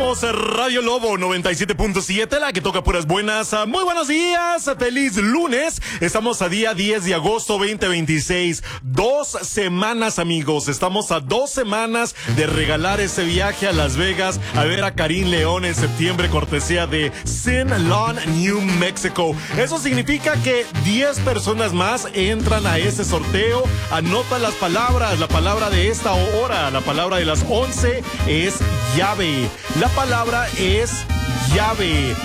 Somos Radio Lobo 97.7, la que toca puras buenas. Muy buenos días, feliz lunes. Estamos a día 10 de agosto 2026. 2 semanas, amigos. Estamos a 2 semanas de regalar ese viaje a Las Vegas a ver a Karim León en septiembre, cortesía de Sin Lawn, New Mexico. Eso significa que 10 personas más entran a ese sorteo. Anota las palabras. La palabra de esta hora, la palabra de las 11 es llave. La palabra es llave.